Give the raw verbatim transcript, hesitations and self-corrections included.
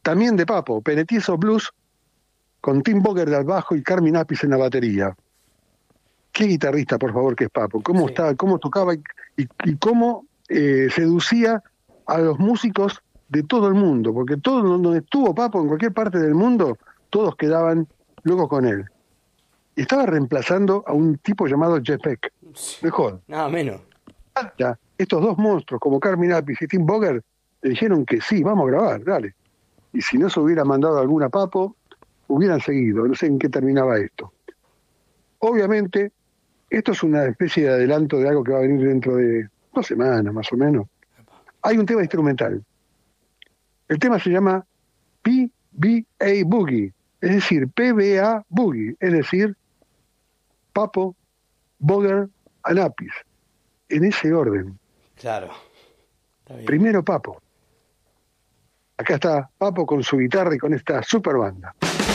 también de Papo, Penetizo Blues, con Tim Boger al bajo y Carmine Appice en la batería. Qué guitarrista, por favor, que es Papo. Cómo, Sí. estaba, cómo tocaba y, y, y cómo eh, seducía a los músicos de todo el mundo, porque todo donde estuvo Papo, en cualquier parte del mundo, todos quedaban locos con él. Y estaba reemplazando a un tipo llamado Jeff Beck. Mejor. Nada menos. Ya, estos dos monstruos, como Carmine Appice y Tim Boger, le dijeron que sí, vamos a grabar, dale. Y si no se hubiera mandado alguna Papo, hubieran seguido. No sé en qué terminaba esto. Obviamente, esto es una especie de adelanto de algo que va a venir dentro de dos semanas, más o menos. Hay un tema instrumental. El tema se llama P B A Boogie, es decir, P B A Boogie, es decir, Papo, Boger, and Appice, en ese orden. Claro. Está bien. Primero Papo. Acá está Papo con su guitarra y con esta super banda.